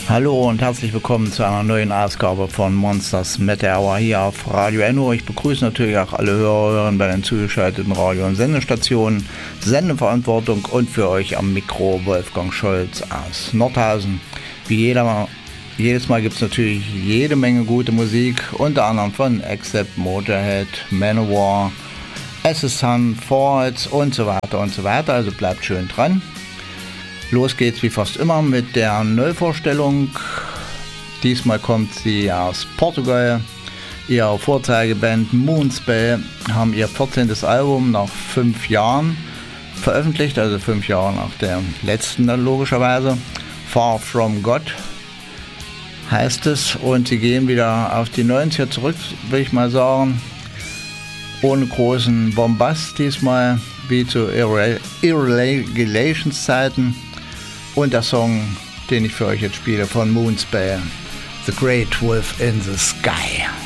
Hallo und herzlich willkommen zu einer neuen Ausgabe von Monsters Metal Hour hier auf Radio Enno. Ich begrüße natürlich auch alle Hörerinnen bei den zugeschalteten Radio- und Sendestationen, Sendeverantwortung und für euch am Mikro Wolfgang Scholz aus Nordhausen. Wie jedes Mal gibt es natürlich jede Menge gute Musik, unter anderem von Accept, Motorhead, Manowar, Sun, Falls und so weiter und so weiter, also bleibt schön dran. Los geht's wie fast immer mit der Neuvorstellung. Diesmal kommt sie aus Portugal. Ihre Vorzeigeband Moonspell haben ihr 14. Album nach 5 Jahren veröffentlicht, also 5 Jahre nach dem letzten dann logischerweise. Far From God heißt es, und sie gehen wieder auf die 90er zurück, will ich mal sagen. Ohne großen Bombast diesmal, wie zu Irregulations Zeiten. Und der Song, den ich für euch jetzt spiele, von Moonspell, The Great Wolf in the Sky.